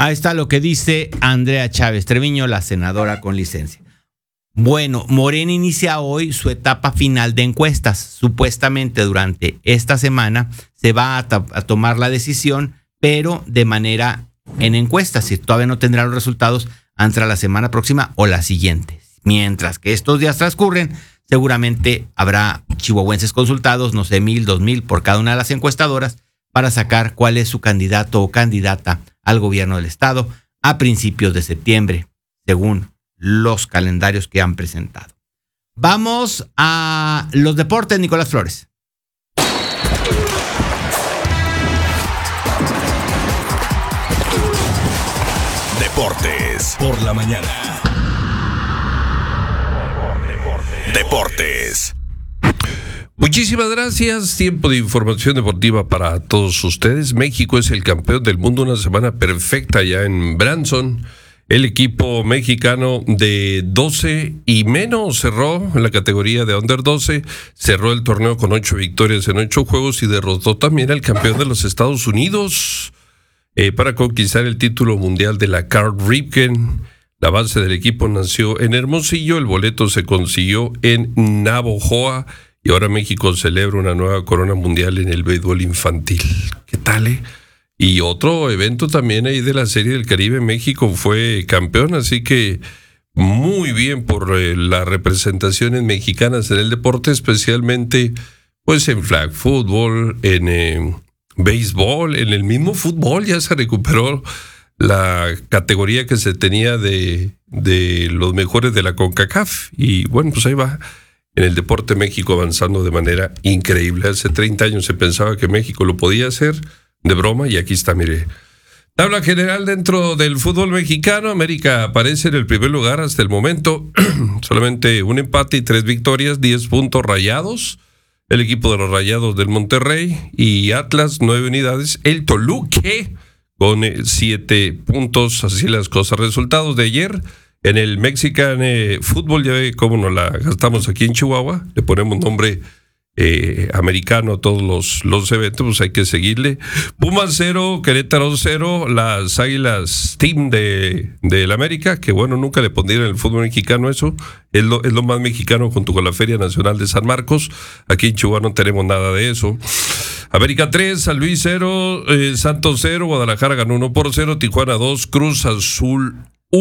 Ahí está lo que dice Andrea Chávez Treviño, la senadora con licencia. Bueno, Morena inicia hoy su etapa final de encuestas. Supuestamente durante esta semana se va a tomar la decisión, pero de manera en encuestas. Si todavía no tendrá los resultados entre la semana próxima o la siguiente. Mientras que estos días transcurren, seguramente habrá chihuahuenses consultados, no sé, 1,000, 2,000 por cada una de las encuestadoras para sacar cuál es su candidato o candidata al gobierno del estado a principios de septiembre, según los calendarios que han presentado. Vamos a los deportes, Nicolás Flores. Deportes por la mañana. Deportes. Muchísimas gracias. Tiempo de información deportiva para todos ustedes. México es el campeón del mundo. Una semana perfecta ya en Branson. El equipo mexicano de 12 y menos cerró en la categoría de Under 12. Cerró el torneo con 8 victorias en 8 juegos y derrotó también al campeón de los Estados Unidos para conquistar el título mundial de la Carl Ripken. La base del equipo nació en Hermosillo. El boleto se consiguió en Navojoa. Y ahora México celebra una nueva corona mundial en el béisbol infantil. ¿Qué tal, Y otro evento también ahí de la Serie del Caribe. México fue campeón, así que muy bien por las representaciones mexicanas en el deporte, especialmente pues en flag football, en béisbol, en el mismo fútbol. Ya se recuperó la categoría que se tenía de los mejores de la CONCACAF. Y bueno, pues ahí va. En el deporte México avanzando de manera increíble. Hace 30 años se pensaba que México lo podía hacer de broma y aquí está, mire. Tabla general dentro del fútbol mexicano. América aparece en el primer lugar hasta el momento. Solamente un empate y 3 victorias, 10 puntos. Rayados. El equipo de los Rayados del Monterrey. Y Atlas, 9 unidades. El Toluca con 7 puntos. Así las cosas. Resultados de ayer. En el Mexican Fútbol, ya ve cómo nos la gastamos aquí en Chihuahua, le ponemos nombre americano a todos los eventos, pues hay que seguirle. Pumas 0, Querétaro 0, las Águilas Team del América, que bueno, nunca le pondrían en el fútbol mexicano eso, es lo más mexicano junto con la Feria Nacional de San Marcos. Aquí en Chihuahua no tenemos nada de eso. América 3, San Luis 0, Santos 0, Guadalajara ganó 1-0, Tijuana 2, Cruz Azul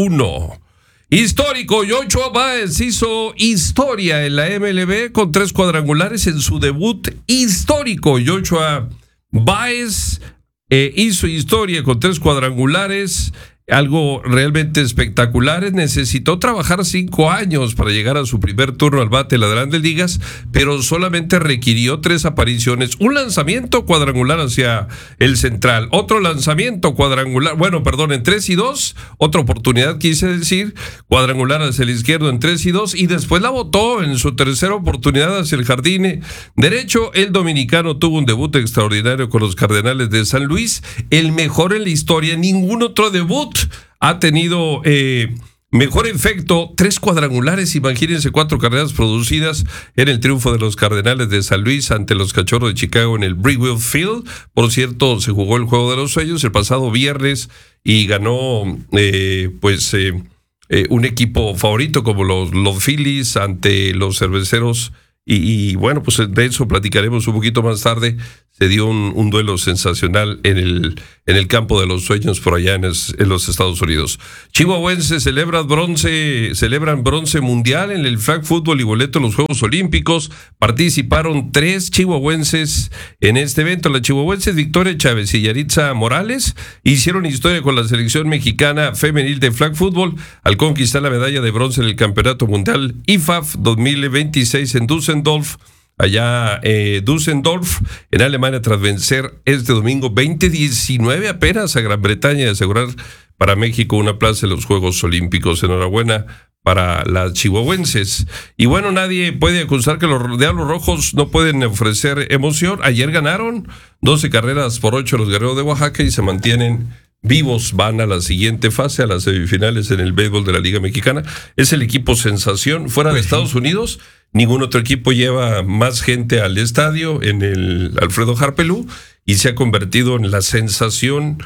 1. Histórico, Yochoa Báez hizo historia en la MLB con 3 cuadrangulares en su debut histórico. Yochoa Báez hizo historia con 3 cuadrangulares, algo realmente espectacular. Necesitó trabajar 5 años para llegar a su primer turno al bate en las Grandes Ligas, pero solamente requirió 3 apariciones, un lanzamiento cuadrangular hacia el central, otro lanzamiento cuadrangular, en 3 y 2, otra oportunidad quise decir, cuadrangular hacia el izquierdo en 3 y 2, y después la botó en su tercera oportunidad hacia el jardín derecho. El dominicano tuvo un debut extraordinario con los Cardenales de San Luis, el mejor en la historia. Ningún otro debut ha tenido mejor efecto. 3 cuadrangulares, imagínense, 4 carreras producidas en el triunfo de los Cardenales de San Luis ante los Cachorros de Chicago en el Brewell Field. Por cierto, se jugó el Juego de los Sueños el pasado viernes y ganó un equipo favorito como los Phillies ante los Cerveceros. Y bueno, pues de eso platicaremos un poquito más tarde. Se dio un duelo sensacional en el campo de los sueños por allá en los Estados Unidos. Chihuahuenses celebran bronce mundial en el flag football y boleto en los Juegos Olímpicos. Participaron 3 chihuahuenses en este evento. Las chihuahuenses Victoria Chávez y Yaritza Morales hicieron historia con la selección mexicana femenil de flag football al conquistar la medalla de bronce en el Campeonato Mundial IFAF 2026 en Düsseldorf. Allá Düsseldorf, en Alemania, tras vencer este domingo 2019 apenas a Gran Bretaña y asegurar para México una plaza en los Juegos Olímpicos. Enhorabuena para las chihuahuenses. Y bueno, nadie puede acusar que los Diablos Rojos no pueden ofrecer emoción. Ayer ganaron 12 carreras por 8 los Guerreros de Oaxaca y se mantienen vivos. Van a la siguiente fase, a las semifinales en el béisbol de la Liga Mexicana. Es el equipo sensación fuera de Estados Unidos. Ningún otro equipo lleva más gente al estadio en el Alfredo Harpelú y se ha convertido en la sensación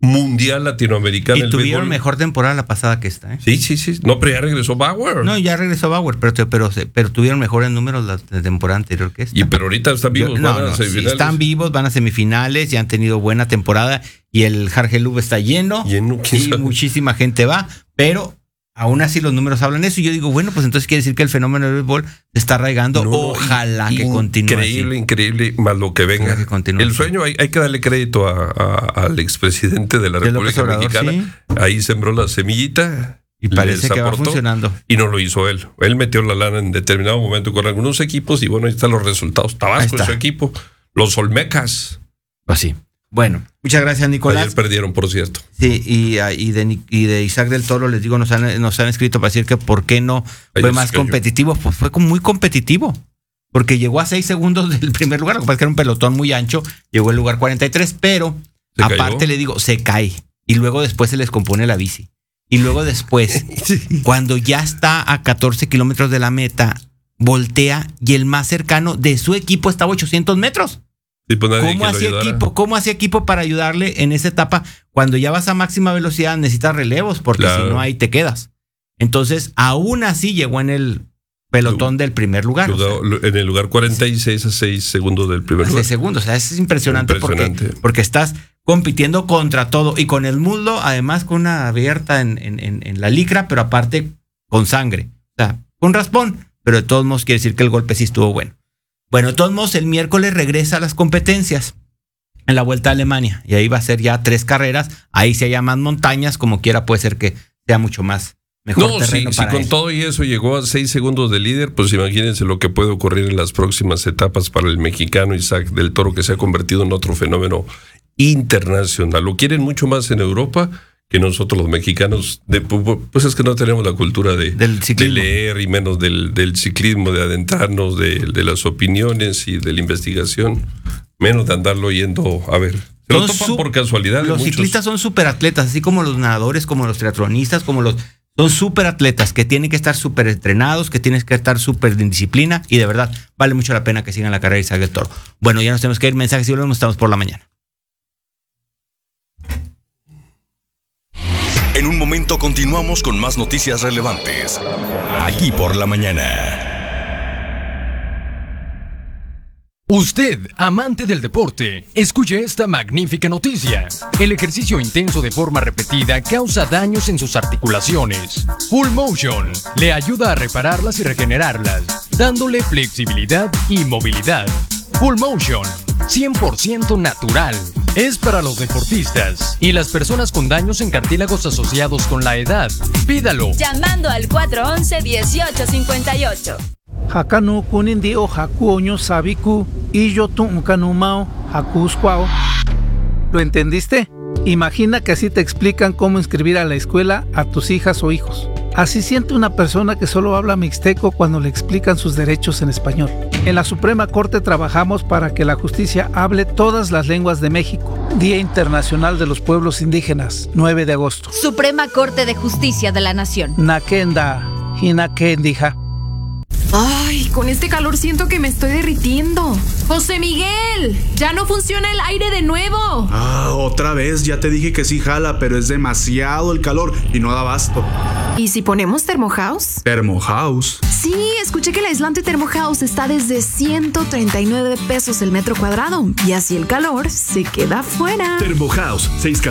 mundial latinoamericana. Y tuvieron mejor temporada la pasada que esta, ¿eh? Sí. No, pero ya regresó Bauer. No, ya regresó Bauer, pero tuvieron mejores números la temporada anterior que esta. Pero ahorita están vivos, van a semifinales. Sí, están vivos, van a semifinales y han tenido buena temporada. Y el Jargelub está lleno y muchísima gente va, pero aún así los números hablan eso. Y yo digo, bueno, pues entonces quiere decir que el fenómeno del béisbol se está arraigando. Ojalá que continúe así. Increíble, más lo que venga. El sueño, hay que darle crédito al expresidente de la República Mexicana. ¿Sí? Ahí sembró la semillita. Y parece que va funcionando. Y no lo hizo él. Él metió la lana en determinado momento con algunos equipos y bueno, ahí están los resultados. Tabasco es su equipo. Los Olmecas. Así. Bueno, muchas gracias, Nicolás. Ayer perdieron, por cierto. Sí, y de Isaac del Toro, les digo, nos han escrito para decir que por qué no fue más competitivo. Pues fue muy competitivo, porque llegó a 6 segundos del primer lugar, lo que pasa es que era un pelotón muy ancho, llegó al lugar 43, pero aparte le digo, se cae, y luego después se les compone la bici. Y luego después, cuando ya está a 14 kilómetros de la meta, voltea y el más cercano de su equipo estaba a 800 metros. Sí, pues ¿Cómo hacía equipo para ayudarle en esa etapa? Cuando ya vas a máxima velocidad necesitas relevos, porque si no ahí te quedas. Entonces, aún así llegó en el pelotón del primer lugar. En el lugar 46 a 6 segundos del primer lugar. 6 segundos, o sea, es impresionante. Porque estás compitiendo contra todo y con el muslo, además con una abierta en la licra, pero aparte con sangre. O sea, con raspón, pero de todos modos quiere decir que el golpe sí estuvo bueno. Bueno, de todos modos, el miércoles regresa a las competencias en la Vuelta a Alemania. Y ahí va a ser ya 3 carreras. Ahí se llaman montañas, como quiera puede ser que sea mucho más mejor terreno para si con todo y eso llegó a 6 segundos de líder, pues imagínense lo que puede ocurrir en las próximas etapas para el mexicano Isaac del Toro, que se ha convertido en otro fenómeno internacional. Lo quieren mucho más en Europa que nosotros los mexicanos, pues es que no tenemos la cultura de leer y menos del ciclismo, de adentrarnos, de las opiniones y de la investigación, menos de andarlo yendo a ver. Se lo topan por casualidad. Los ciclistas son superatletas, así como los nadadores, como los triatlonistas, son superatletas que tienen que estar súper entrenados, que tienen que estar súper en disciplina y de verdad vale mucho la pena que sigan la carrera de Isaac del Toro. Bueno, ya nos tenemos que ir, mensajes y volvemos, estamos por la mañana. En un momento continuamos con más noticias relevantes. Aquí por la mañana. Usted, amante del deporte, escuche esta magnífica noticia. El ejercicio intenso de forma repetida causa daños en sus articulaciones. Full Motion le ayuda a repararlas y regenerarlas, dándole flexibilidad y movilidad. Full Motion, 100% natural. Es para los deportistas y las personas con daños en cartílagos asociados con la edad. Pídalo llamando al 411-1858. Hakanu kunindi o hakuoño sabiku y yo tuncanumao hakusquao. ¿Lo entendiste? Imagina que así te explican cómo inscribir a la escuela a tus hijas o hijos. Así siente una persona que solo habla mixteco cuando le explican sus derechos en español. En la Suprema Corte trabajamos para que la justicia hable todas las lenguas de México. Día Internacional de los Pueblos Indígenas, 9 de agosto. Suprema Corte de Justicia de la Nación. Nakenda, hinakendija. Ay, con este calor siento que me estoy derritiendo. ¡José Miguel! ¡Ya no funciona el aire de nuevo! Otra vez, ya te dije que sí jala, pero es demasiado el calor y no da abasto. ¿Y si ponemos Thermohouse? ¿Thermohouse? Sí, escuché que el aislante Thermohouse está desde 139 pesos el metro cuadrado. Y así el calor se queda fuera. Thermohouse,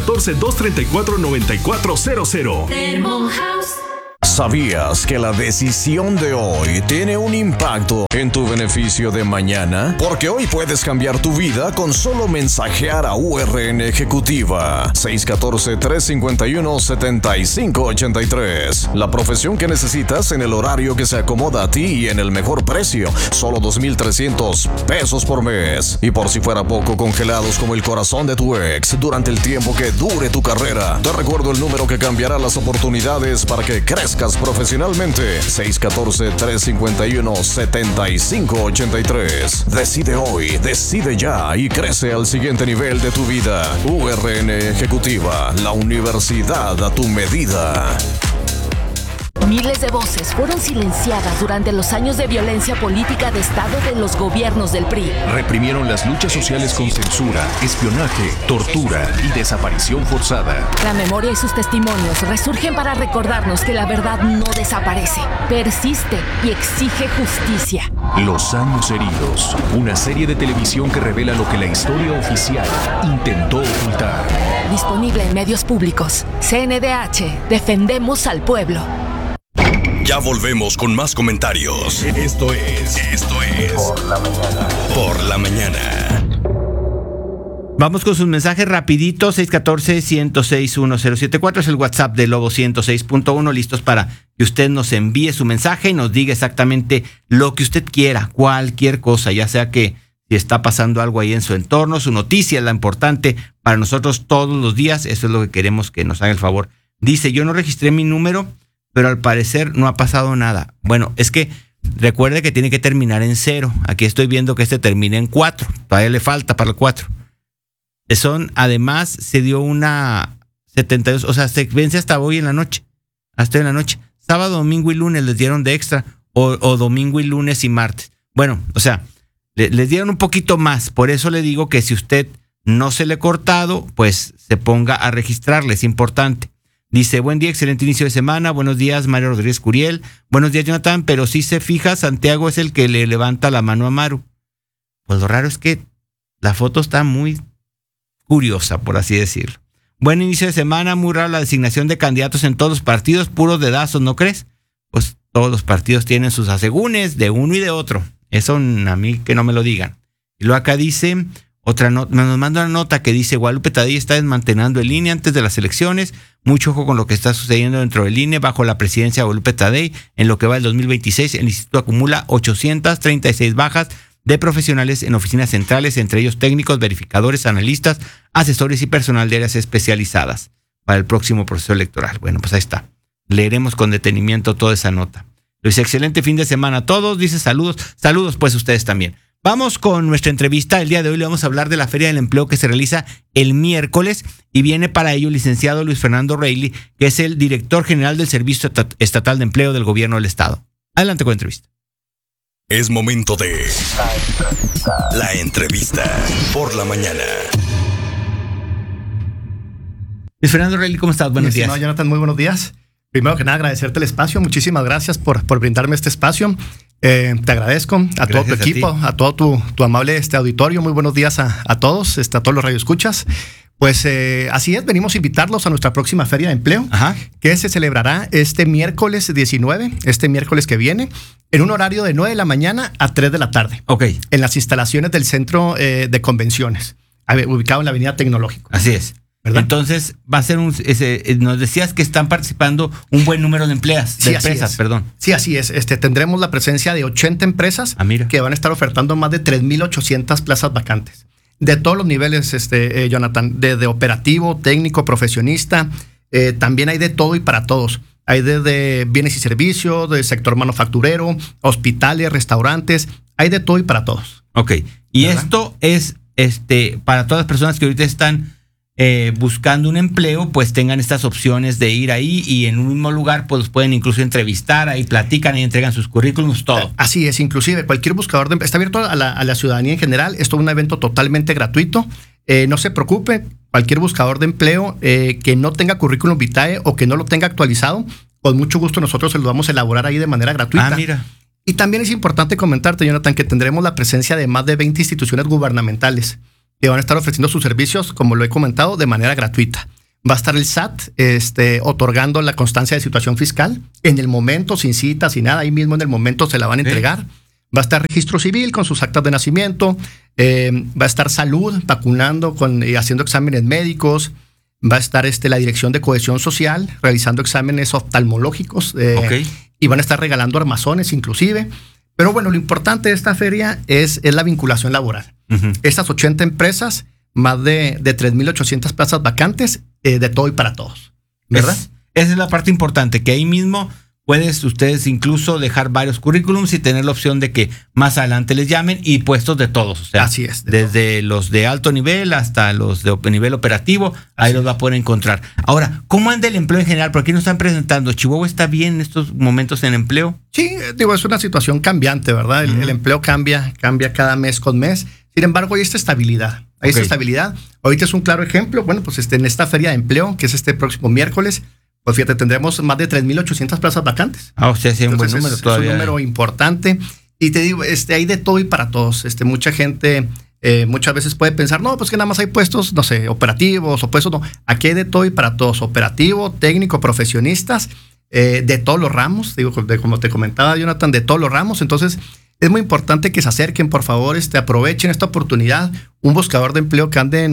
614-234-9400. Thermohouse. ¿Sabías que la decisión de hoy tiene un impacto en tu beneficio de mañana? Porque hoy puedes cambiar tu vida con solo mensajear a URN Ejecutiva 614-351-7583. La profesión que necesitas en el horario que se acomoda a ti y en el mejor precio. Solo 2,300 pesos por mes. Y por si fuera poco, congelados como el corazón de tu ex durante el tiempo que dure tu carrera. Te recuerdo el número que cambiará las oportunidades para que crezcas profesionalmente. 614-351-7583. Decide hoy, decide ya y crece al siguiente nivel de tu vida. URN Ejecutiva, la universidad a tu medida. Miles de voces fueron silenciadas durante los años de violencia política de Estado de los gobiernos del PRI. Reprimieron las luchas sociales con censura, espionaje, tortura y desaparición forzada. La memoria y sus testimonios resurgen para recordarnos que la verdad no desaparece, persiste y exige justicia. Los años heridos, una serie de televisión que revela lo que la historia oficial intentó ocultar. Disponible en medios públicos. CNDH, defendemos al pueblo. Ya volvemos con más comentarios. Esto es Por la mañana. Vamos con sus mensajes rapiditos. 614-106-1074 es el WhatsApp de Lobo 106.1, listos para que usted nos envíe su mensaje y nos diga exactamente lo que usted quiera, cualquier cosa, ya sea que si está pasando algo ahí en su entorno, su noticia es la importante para nosotros todos los días. Eso es lo que queremos que nos haga el favor. Dice, yo no registré mi número, pero al parecer no ha pasado nada. Bueno, es que recuerde que tiene que terminar en 0. Aquí estoy viendo que este termina en 4. Todavía le falta para el 4. Además, se dio una 72, o sea, se vence hasta hoy en la noche. Hasta en la noche. Sábado, domingo y lunes les dieron de extra. O domingo y lunes y martes. Bueno, o sea, les dieron un poquito más. Por eso le digo que si usted no se le ha cortado, pues se ponga a registrarle. Es importante. Dice, buen día, excelente inicio de semana. Buenos días, Mario Rodríguez Curiel. Buenos días, Jonathan. Pero si se fija, Santiago es el que le levanta la mano a Maru. Pues lo raro es que la foto está muy curiosa, por así decirlo. Buen inicio de semana, muy raro la designación de candidatos en todos los partidos, puros dedazos, ¿no crees? Pues todos los partidos tienen sus asegúnes de uno y de otro. Eso a mí que no me lo digan. Y luego acá dice, nos manda una nota que dice, Guadalupe Tadei está desmantelando el INE antes de las elecciones. Mucho ojo con lo que está sucediendo dentro del INE bajo la presidencia de Guadalupe Tadei. En lo que va del 2026, el instituto acumula 836 bajas de profesionales en oficinas centrales, entre ellos técnicos, verificadores, analistas, asesores y personal de áreas especializadas para el próximo proceso electoral. Bueno, pues ahí está. Leeremos con detenimiento toda esa nota. Dice, excelente fin de semana a todos. Dice, saludos pues ustedes también. Vamos con nuestra entrevista. El día de hoy le vamos a hablar de la Feria del Empleo que se realiza el miércoles y viene para ello el licenciado Luis Fernando Reilly, que es el director general del Servicio Estatal de Empleo del Gobierno del Estado. Adelante con la entrevista. Es momento de la entrevista por la mañana. Luis Fernando Reilly, ¿cómo estás? Buenos días. Jonathan, muy buenos días. Primero que nada, agradecerte el espacio. Muchísimas gracias por brindarme este espacio. Te agradezco a todo tu equipo, a todo tu amable auditorio. Muy buenos días a todos, a todos los radioescuchas. Pues así es, venimos a invitarlos a nuestra próxima Feria de Empleo, que se celebrará este miércoles 19, este miércoles que viene, en un horario de 9 de la mañana a 3 de la tarde. Ok. En las instalaciones del Centro de Convenciones, ubicado en la Avenida Tecnológico. Así es. ¿Verdad? Entonces va a ser nos decías que están participando un buen número de empresas, perdón. Sí, así es. Tendremos la presencia de 80 empresas que van a estar ofertando más de 3,800 plazas vacantes. De todos los niveles, Jonathan, desde operativo, técnico, profesionista, también hay de todo y para todos. Hay desde bienes y servicios, del sector manufacturero, hospitales, restaurantes, hay de todo y para todos. Ok, y ¿verdad? Esto es para todas las personas que ahorita están buscando un empleo, pues tengan estas opciones de ir ahí y en un mismo lugar pues pueden incluso entrevistar, ahí platican y entregan sus currículums, todo. Así es, inclusive cualquier buscador de empleo, está abierto a la ciudadanía en general, esto es un evento totalmente gratuito, no se preocupe, cualquier buscador de empleo que no tenga currículum vitae o que no lo tenga actualizado, con mucho gusto nosotros se lo vamos a elaborar ahí de manera gratuita. Mira. Y también es importante comentarte, Jonathan, que tendremos la presencia de más de 20 instituciones gubernamentales que van a estar ofreciendo sus servicios, como lo he comentado, de manera gratuita. Va a estar el SAT otorgando la constancia de situación fiscal en el momento, sin cita, sin nada, ahí mismo en el momento se la van a entregar. Va a estar registro civil con sus actas de nacimiento, va a estar salud vacunando haciendo exámenes médicos, va a estar la dirección de cohesión social realizando exámenes oftalmológicos y van a estar regalando armazones inclusive. Pero bueno, lo importante de esta feria es la vinculación laboral. Estas 80 empresas, más de 3,800 plazas vacantes, de todo y para todos, ¿verdad? Esa es la parte importante, que ahí mismo puedes ustedes incluso dejar varios currículums y tener la opción de que más adelante les llamen, y puestos de todos. O sea, así es. Desde los de alto nivel hasta los de nivel operativo, ahí los va a poder encontrar. Ahora, ¿cómo anda el empleo en general? Porque aquí nos están presentando, ¿Chihuahua está bien en estos momentos en empleo? Sí, es una situación cambiante, ¿verdad? El empleo cambia cada mes con mes. Sin embargo, hay esta estabilidad. Ahorita es un claro ejemplo. Bueno, pues en esta feria de empleo, que es este próximo miércoles, pues fíjate, tendremos más de 3,800 plazas vacantes. O sea, sí, un buen número todavía. Es un número importante. Y te digo, hay de todo y para todos. Mucha gente muchas veces puede pensar, no, pues que nada más hay puestos, no sé, operativos o puestos, no. Aquí hay de todo y para todos. Operativo, técnico, profesionistas, de todos los ramos. Digo, como te comentaba, Jonathan, de todos los ramos. Entonces, es muy importante que se acerquen, por favor, aprovechen esta oportunidad. Un buscador de empleo que ande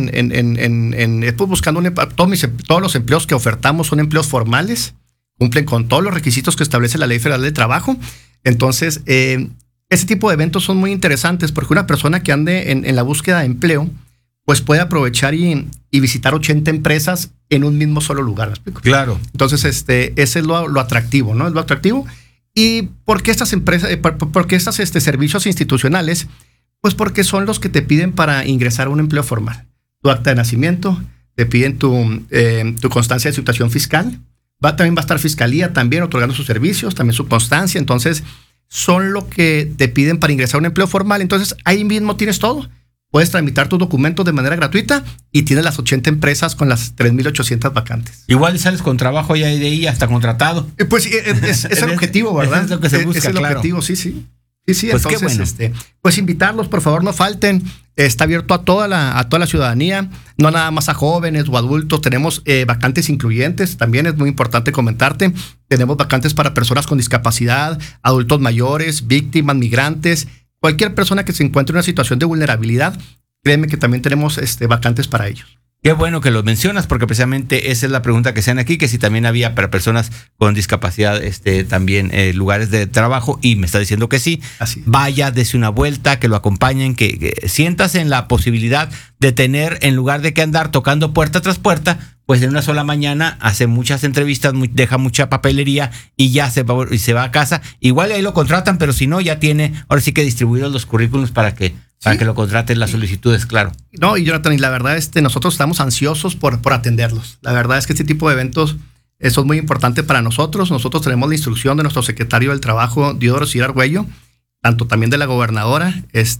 pues buscando todos los empleos que ofertamos son empleos formales, cumplen con todos los requisitos que establece la Ley Federal de Trabajo. Entonces, ese tipo de eventos son muy interesantes porque una persona que ande en la búsqueda de empleo, pues puede aprovechar y visitar 80 empresas en un mismo solo lugar. ¿Me explico? Claro. Entonces, ese es lo atractivo, ¿no? Es lo atractivo. ¿Y por qué estas empresas, por qué estos servicios institucionales? Pues porque son los que te piden para ingresar a un empleo formal. Tu acta de nacimiento, te piden tu constancia de situación fiscal. También va a estar Fiscalía también otorgando sus servicios, también su constancia. Entonces, son lo que te piden para ingresar a un empleo formal. Entonces, ahí mismo tienes todo. Puedes tramitar tus documentos de manera gratuita y tienes las 80 empresas con las 3,800 vacantes. Igual sales con trabajo ya de ahí hasta contratado. Pues es el objetivo, ¿verdad? Es lo que se busca, es el claro. Objetivo, sí. Pues Entonces, qué bueno. Pues invitarlos, por favor, no falten. Está abierto a toda la ciudadanía, no nada más a jóvenes o adultos. Tenemos vacantes incluyentes, también es muy importante comentarte. Tenemos vacantes para personas con discapacidad, adultos mayores, víctimas, migrantes. Cualquier persona que se encuentre en una situación de vulnerabilidad, créeme que también tenemos vacantes para ellos. Qué bueno que lo mencionas, porque precisamente esa es la pregunta que se dan aquí, que si también había para personas con discapacidad también lugares de trabajo, y me está diciendo que sí. Así es. Vaya, dese una vuelta, que lo acompañen, que sientas en la posibilidad de tener, en lugar de que andar tocando puerta tras puerta, pues en una sola mañana hace muchas entrevistas, deja mucha papelería y ya se va a casa. Igual ahí lo contratan, pero si no, ya tiene ahora sí que distribuidos los currículums para que lo contraten, las solicitudes, claro. No, y Jonathan, y la verdad nosotros estamos ansiosos por atenderlos. La verdad es que este tipo de eventos son muy importantes para nosotros. Nosotros tenemos la instrucción de nuestro secretario del Trabajo, Diodoro Sir Argüello, tanto también de la gobernadora,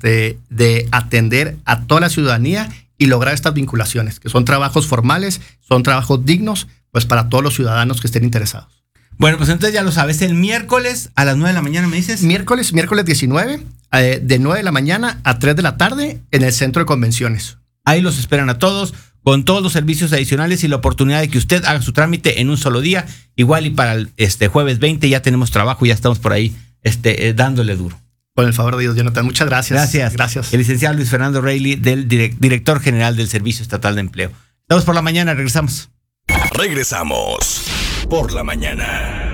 de atender a toda la ciudadanía y lograr estas vinculaciones, que son trabajos formales, son trabajos dignos, pues para todos los ciudadanos que estén interesados. Bueno, pues entonces ya lo sabes, el miércoles a las 9 de la mañana, ¿me dices? Miércoles 19, de 9 de la mañana a 3 de la tarde en el Centro de Convenciones. Ahí los esperan a todos, con todos los servicios adicionales y la oportunidad de que usted haga su trámite en un solo día. Igual y para el jueves 20 ya tenemos trabajo, ya estamos por ahí dándole duro. Con el favor de Dios, Jonathan. Muchas gracias. Gracias. El licenciado Luis Fernando Reilly, del director general del Servicio Estatal de Empleo. Estamos por la mañana, regresamos. Regresamos por la mañana.